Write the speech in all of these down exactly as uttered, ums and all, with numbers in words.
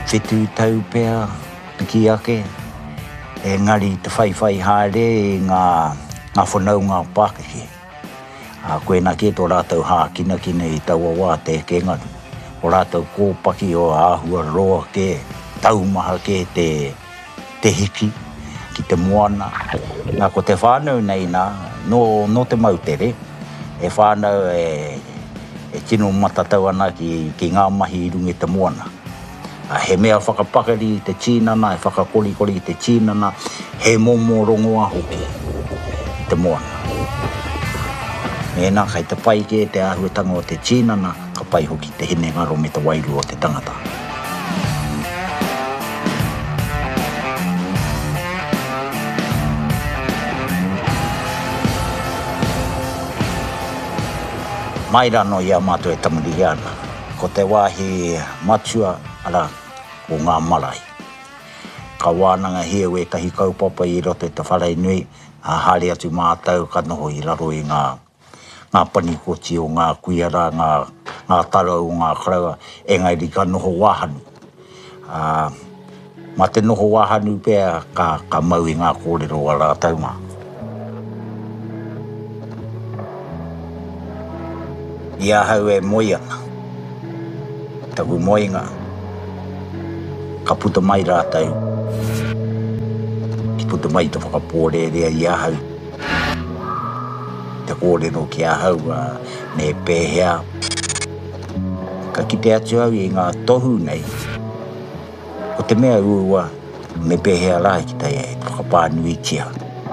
Whitu tau pēr ki ake. E ngari te whaiwhai haere e ngā, ngā whanau ngā Pākehē. A koe nā ke tō rātou hā kina kina i taua wā te ke ngaru. O rātou kōpaki o āhua roa ke, taumaha ke te, te hiki, ki te moana. Nā ko te whānau nei nā, no, no te mautere. E whānau e, e tino matatau ana ki, ki ngā mahi i rungi te moana. A he mea whakapakari i te tīnana, e whakakorikori i te tīnana, he momo rongoa hoki i te moana. Mēnā, kai te pai ke te āhuatanga o te tīnana, ka pai hoki te hene ngaro me te wairu o te tangata. Mai rano ia mātou e tamuri ana. Ko te wāhi matua ara o ngā marae. Ka wānanga hea we tahi kaupapa i roto i te wharai nui, a hare atu mātou ka noho i raro i ngā, ngā panikoti o ngā kuiara, ngā, ngā tarau o ngā karaua, engairi ka noho wāhanu. Uh, ma te noho wāhanu pēr ka, ka mau i ngā kōrero a rātou mā. Ia hau e moianga. Taku moinga. Ka puta mai rātou. Ki puta mai te whakapōre rea i ahau. Te kōrero ki ahau uh, me pēhea. Ka kite atu au i ngā tohu nei. O te mea ua me pēhea rā ki tai e whakapānui tia.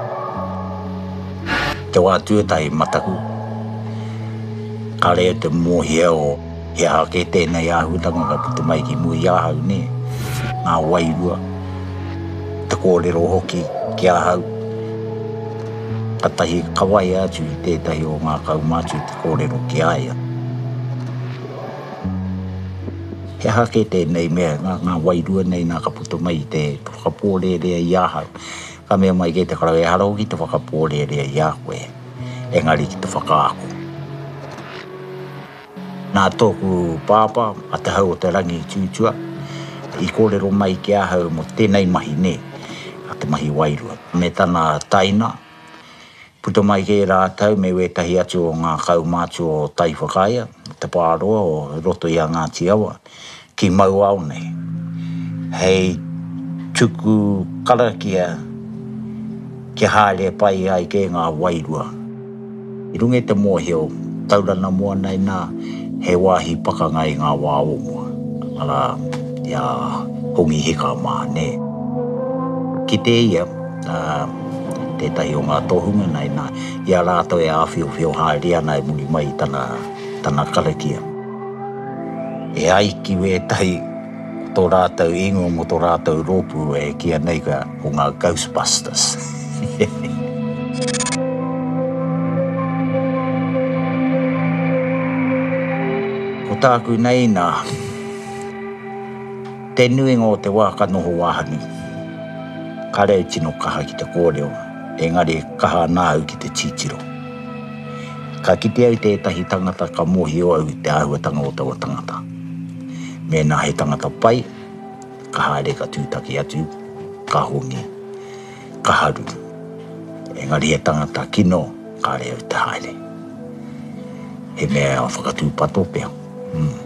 Te wā tuatai mataku. Ka rea te mōhia o he hake tēnei āhutanga ka puta mai ki mui ahau ne. Ngā wairua, te kōrero hoki ki ahau. Ka tahi kawai atu i tētahi o ngā kaumatu te kōrero ki aia. He hake tēnei mea, ngā, ngā wairua nei nā ka puta mai te whakapōre rea i ahau. Ka mea mai ke te karau e haro ki te whakapōre rea i ahau e. Engari ki te whakaako. Nā tōku pāpā, a te hau o te rangi tūtua, i kōrero mai ki ahau mo tēnei mahi ne, a te mahi wairua. Me tana taina, puta mai ke rātau me wetahi atu o ngā kaumātu o Tai Whakaia, te pāroa o roto i a ngā tiawa, ki mau au nei. Hei tuku karakia, ki haere pai ai ke ngā wairua. I rungi te mōhio, taurana mua nei nā, he wāhi pakanga i ngā wā o mua. Ara, ia hongi hika mā, ne. Ki te ia, uh, tētahi o ngā tohunga nei nā, ia rātou e āwhio whio haere ana e muri mai tana, tana karakia. E aiki we tahi tō rātou ingo mo tō rātou rōpu e kia nei ka o ngā Ghostbusters. Ko tāku nei nā, te nuinga o te wā ka noho wāhanu. Ka reo tino kaha ki te kōreo, engari kaha nāu ki te titiro. Ka kite au tētahi tangata ka mohi o au te āhuatanga o taua tangata. Mēnā he tangata pai, ka haere ka tūtaki atu, ka hongi, ka haru. Engari he tangata kino, ka reo te haere. He mea whakatūpato pēr. Mm.